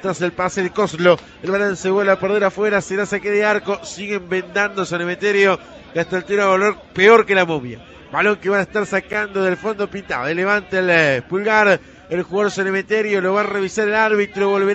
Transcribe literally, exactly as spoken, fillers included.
Tras el pase el Coslo, el balón se vuelve a perder afuera, será saque de arco, siguen vendando San Emeterio, que hasta el tiro va a volver peor que la momia. Balón que van a estar sacando del fondo pintado, levanta el eh, pulgar, el jugador San Emeterio, lo va a revisar el árbitro, volverá